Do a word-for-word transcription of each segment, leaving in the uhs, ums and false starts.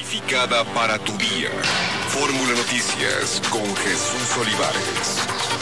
calificada para tu día. Fórmula Noticias con Jesús Olivares.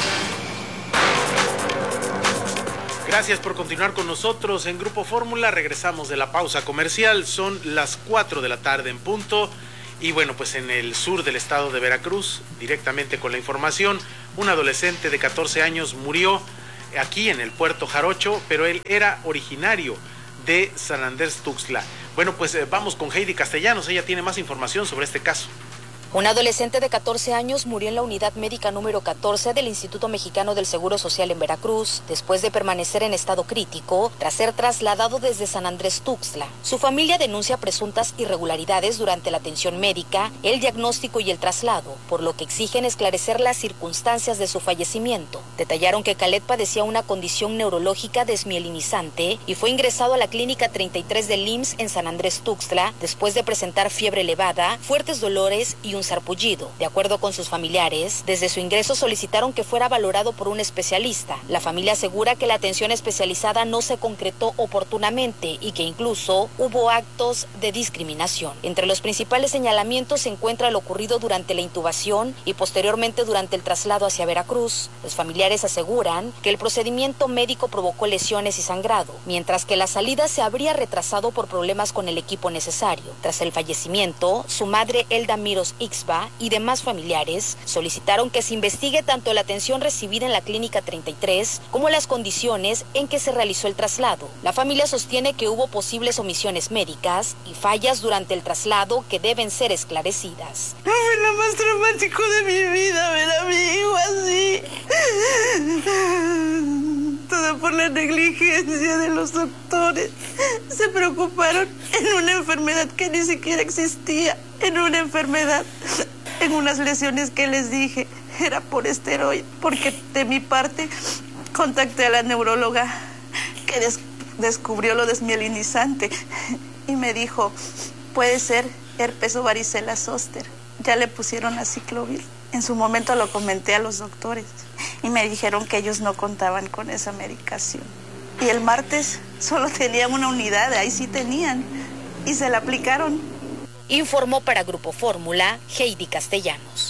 Gracias por continuar con nosotros en Grupo Fórmula. Regresamos de la pausa comercial. Son las cuatro de la tarde en punto. Y bueno, pues en el sur del estado de Veracruz, directamente con la información, un adolescente de catorce años murió aquí en el puerto Jarocho, pero él era originario de San Andrés Tuxtla. Bueno, pues eh, vamos con Heidi Castellanos. Ella tiene más información sobre este caso. Un adolescente de catorce años murió en la unidad médica número catorce del Instituto Mexicano del Seguro Social en Veracruz, después de permanecer en estado crítico tras ser trasladado desde San Andrés Tuxtla. Su familia denuncia presuntas irregularidades durante la atención médica, el diagnóstico y el traslado, por lo que exigen esclarecer las circunstancias de su fallecimiento. Detallaron que Khaled padecía una condición neurológica desmielinizante y fue ingresado a la clínica treinta y tres del I M S S en San Andrés Tuxtla después de presentar fiebre elevada, fuertes dolores y un sarpullido. De acuerdo con sus familiares, desde su ingreso solicitaron que fuera valorado por un especialista. La familia asegura que la atención especializada no se concretó oportunamente y que incluso hubo actos de discriminación. Entre los principales señalamientos se encuentra lo ocurrido durante la intubación y posteriormente durante el traslado hacia Veracruz. Los familiares aseguran que el procedimiento médico provocó lesiones y sangrado, mientras que la salida se habría retrasado por problemas con el equipo necesario. Tras el fallecimiento, su madre Elda Miros Ixba y demás familiares solicitaron que se investigue tanto la atención recibida en la clínica treinta y tres como las condiciones en que se realizó el traslado. La familia sostiene que hubo posibles omisiones médicas y fallas durante el traslado que deben ser esclarecidas. No fue lo más traumático de mi vida ver a mi hijo así. Todo por la negligencia de los doctores. Se preocuparon en una enfermedad que ni siquiera existía. En una enfermedad, en unas lesiones que les dije, era por esteroide, porque de mi parte contacté a la neuróloga que des- descubrió lo desmielinizante y me dijo, puede ser herpes o varicela zóster. Ya le pusieron la ciclovir. En su momento lo comenté a los doctores y me dijeron que ellos no contaban con esa medicación. Y el martes solo tenían una unidad, ahí sí tenían, y se la aplicaron. Informó para Grupo Fórmula, Heidi Castellanos.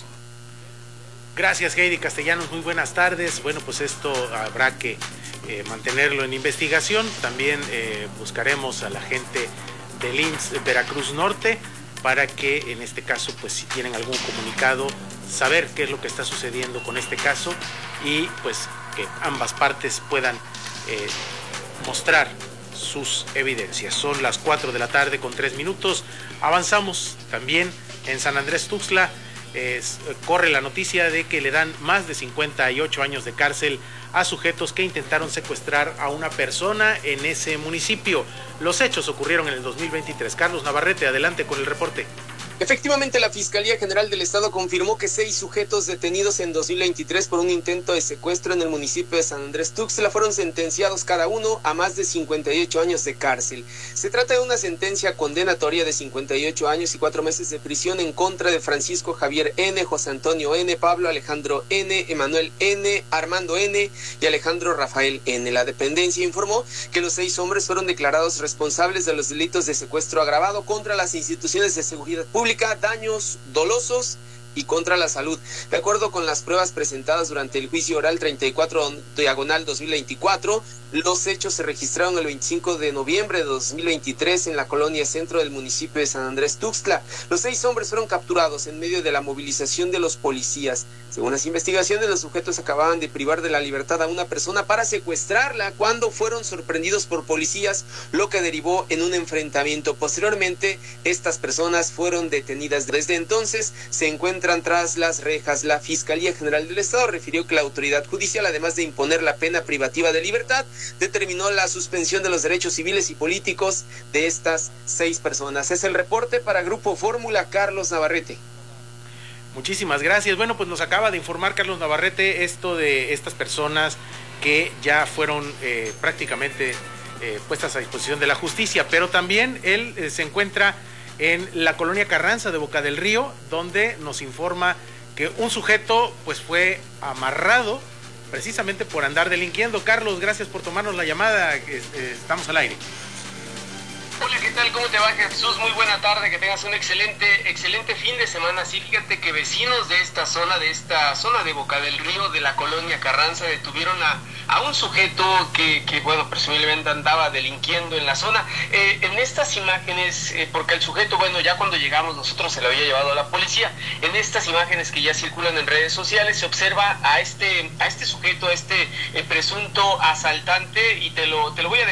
Gracias, Heidi Castellanos. Muy buenas tardes. Bueno, pues esto habrá que eh, mantenerlo en investigación. También eh, buscaremos a la gente del I M S S Veracruz Norte para que en este caso, pues si tienen algún comunicado, saber qué es lo que está sucediendo con este caso y pues que ambas partes puedan eh, mostrar sus evidencias. Son las cuatro de la tarde con tres minutos. Avanzamos también en San Andrés Tuxtla. Eh, corre la noticia de que le dan más de cincuenta y ocho años de cárcel a sujetos que intentaron secuestrar a una persona en ese municipio. Los hechos ocurrieron en el dos mil veintitrés. Carlos Navarrete, adelante con el reporte. Efectivamente, la Fiscalía General del Estado confirmó que seis sujetos detenidos en dos mil veintitrés por un intento de secuestro en el municipio de San Andrés Tuxtla fueron sentenciados cada uno a más de cincuenta y ocho años de cárcel. Se trata de una sentencia condenatoria de cincuenta y ocho años y cuatro meses de prisión en contra de Francisco Javier N., José Antonio N., Pablo Alejandro N., Emanuel N., Armando N. y Alejandro Rafael N. La dependencia informó que los seis hombres fueron declarados responsables de los delitos de secuestro agravado contra las instituciones de seguridad pública, daños dolosos y contra la salud. De acuerdo con las pruebas presentadas durante el juicio oral treinta y cuatro diagonal dos mil veinticuatro, los hechos se registraron el veinticinco de noviembre de dos mil veintitrés en la colonia centro del municipio de San Andrés Tuxtla. Los seis hombres fueron capturados en medio de la movilización de los policías. Según las investigaciones, los sujetos acababan de privar de la libertad a una persona para secuestrarla cuando fueron sorprendidos por policías, lo que derivó en un enfrentamiento. Posteriormente, estas personas fueron detenidas. Desde entonces se encuentran tras las rejas. La Fiscalía General del Estado refirió que la autoridad judicial, además de imponer la pena privativa de libertad, determinó la suspensión de los derechos civiles y políticos de estas seis personas. Es el reporte para Grupo Fórmula, Carlos Navarrete. Muchísimas gracias. Bueno, pues nos acaba de informar Carlos Navarrete esto de estas personas que ya fueron eh, prácticamente eh, puestas a disposición de la justicia, pero también él eh, se encuentra en la colonia Carranza de Boca del Río, donde nos informa que un sujeto pues fue amarrado precisamente por andar delinquiendo. Carlos, gracias por tomarnos la llamada, estamos al aire. Hola, ¿qué tal? ¿Cómo te va, Jesús? Muy buena tarde, que tengas un excelente, excelente fin de semana. Sí, fíjate que vecinos de esta zona, de esta zona de Boca del Río, de la colonia Carranza, detuvieron a, a un sujeto que, que, bueno, presumiblemente andaba delinquiendo en la zona. Eh, en estas imágenes, eh, porque el sujeto, bueno, ya cuando llegamos nosotros se lo había llevado a la policía, en estas imágenes que ya circulan en redes sociales se observa a este, a este sujeto, a este eh, presunto asaltante, y te lo, te lo voy a